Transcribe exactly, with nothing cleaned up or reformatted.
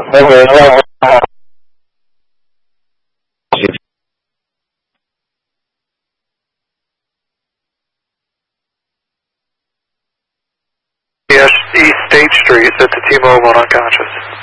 Yes, East State Street, that's a T-Mobile unconscious.